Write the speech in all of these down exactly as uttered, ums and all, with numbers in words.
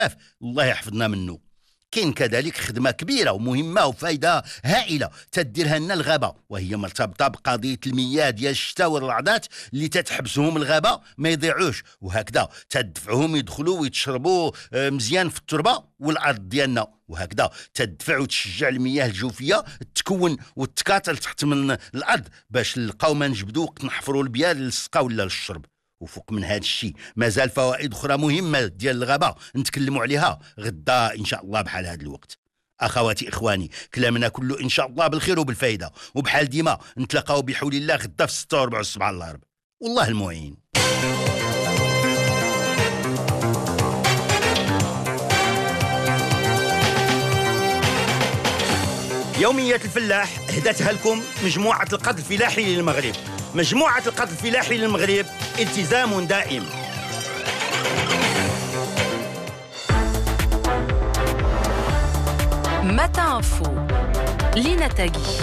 الله يحفظنا منه. كاين كذلك خدمة كبيرة ومهمة وفائدة هائلة تديرها لنا الغابة، وهي مرتبطة بقضية المياه ديال الشتاء والرعدات اللي تتحبسهم الغابة ما يضيعوش، وهكذا تدفعهم يدخلوا ويتشربوا مزيان في التربة والأرض ديالنا، وهكذا تدفع وتشجع المياه الجوفية تكون وتكاثر تحت من الأرض باش نلقاو ما نجبدو وقت نحفروا البيار للسقا ولا للشرب. وفوق من هذا الشيء مازال فوائد اخرى مهمه ديال الغابه نتكلموا عليها غدا ان شاء الله بحال هذا الوقت. اخواتي اخواني، كلامنا كله ان شاء الله بالخير وبالفائده، وبحال ديما نتلاقاو بحول الله غدا في ستة وربع الصباح على الغرب، والله المعين. يومية الفلاح هدتها لكم مجموعة القط الفلاحي للمغرب. مجموعة القط الفلاحي للمغرب، التزام دائم. Matin Info, Lina Tagui.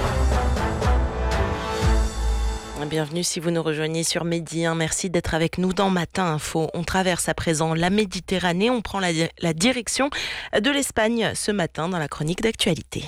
Bienvenue si vous nous rejoignez sur Midi un. Merci d'être avec nous dans Matin Info. On traverse à présent la Méditerranée. On prend la, la direction de l'Espagne ce matin dans la chronique d'actualité.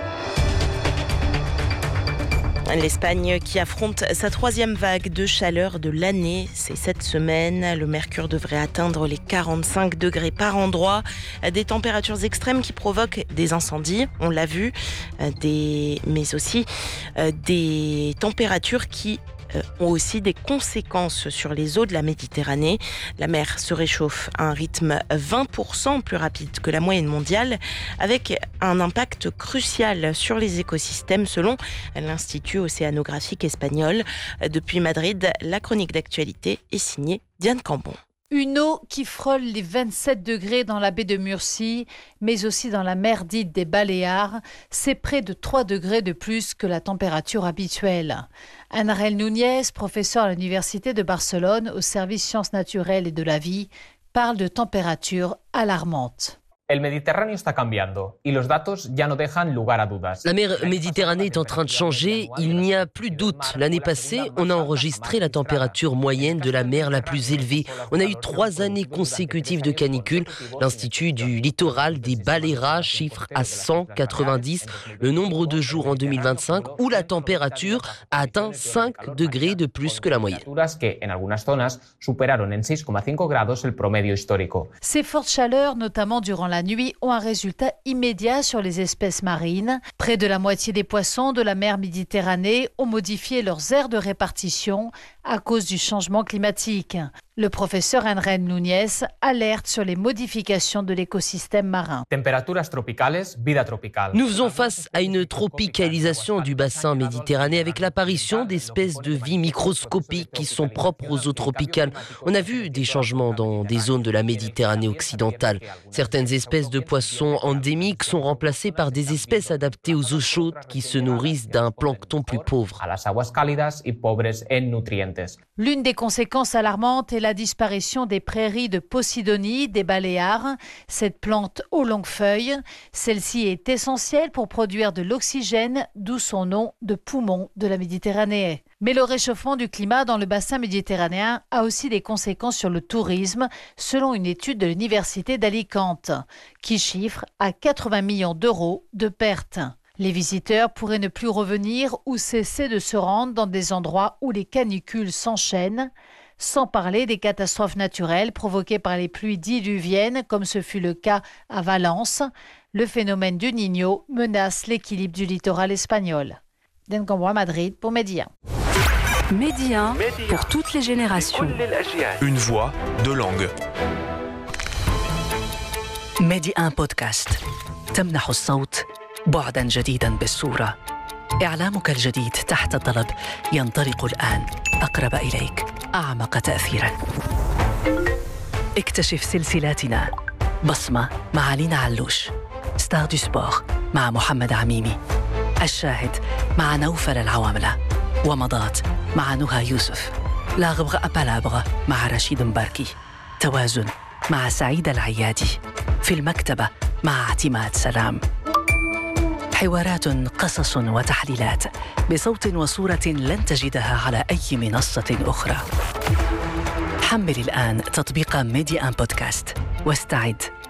L'Espagne qui affronte sa troisième vague de chaleur de l'année. C'est cette semaine. Le mercure devrait atteindre les quarante-cinq degrés par endroit. Des températures extrêmes qui provoquent des incendies, on l'a vu, des... mais aussi des températures qui ont aussi des conséquences sur les eaux de la Méditerranée. La mer se réchauffe à un rythme vingt pour cent plus rapide que la moyenne mondiale, avec un impact crucial sur les écosystèmes selon l'Institut océanographique espagnol. Depuis Madrid, la chronique d'actualité est signée Diane Cambon. Une eau qui frôle les vingt-sept degrés dans la baie de Murcie, mais aussi dans la mer dite des Baléares. C'est près de trois degrés de plus que la température habituelle. Ángel Núñez, professeur à l'Université de Barcelone au service sciences naturelles et de la vie, parle de températures alarmantes. El Mediterráneo está cambiando y los datos ya no dejan lugar a dudas. La mer Méditerranée est en train de changer, il n'y a plus de doute. L'année passée, on a enregistré la température moyenne de la mer la plus élevée. On a eu trois années consécutives de canicule. L'Institut du littoral des Baléares chiffre à cent quatre-vingt-dix le nombre de jours en deux mille vingt-cinq où la température a atteint cinq degrés de plus que la moyenne. Ces fortes chaleurs, notamment durant la nuit, ont un résultat immédiat sur les espèces marines. Près de la moitié des poissons de la mer Méditerranée ont modifié leurs aires de répartition à cause du changement climatique. Le professeur Ángel Núñez alerte sur les modifications de l'écosystème marin. Nous faisons face à une tropicalisation du bassin méditerranéen avec l'apparition d'espèces de vie microscopiques qui sont propres aux eaux tropicales. On a vu des changements dans des zones de la Méditerranée occidentale. Certaines espèces de poissons endémiques sont remplacées par des espèces adaptées aux eaux chaudes qui se nourrissent d'un plancton plus pauvre. L'une des conséquences alarmantes est la disparition des prairies de Posidonie des Baléares, cette plante aux longues feuilles. Celle-ci est essentielle pour produire de l'oxygène, d'où son nom de poumon de la Méditerranée. Mais le réchauffement du climat dans le bassin méditerranéen a aussi des conséquences sur le tourisme, selon une étude de l'Université d'Alicante, qui chiffre à quatre-vingts millions d'euros de pertes. Les visiteurs pourraient ne plus revenir ou cesser de se rendre dans des endroits où les canicules s'enchaînent, sans parler des catastrophes naturelles provoquées par les pluies diluviennes, comme ce fut le cas à Valence. Le phénomène du Niño menace l'équilibre du littoral espagnol. Diane Cambon à Madrid pour Midi un. Midi un pour toutes les générations. Une voix, deux langues. ميدي آن بودكاست تمنح الصوت بعداً جديداً بالصورة. إعلامك الجديد تحت الطلب ينطلق الآن أقرب إليك، أعمق تأثيراً. اكتشف سلسلاتنا: بصمة مع لينا علوش، ستار دو سبور مع محمد عميمي، الشاهد مع نوفل العواملة، ومضات مع نهى يوسف، لاغبغ أبالابغ مع رشيد مباركي، توازن مع سعيد العيادي، في المكتبة مع اعتماد سلام. حوارات، قصص وتحليلات بصوت وصورة لن تجدها على أي منصة أخرى. حمل الآن تطبيق ميدي آن بودكاست واستعد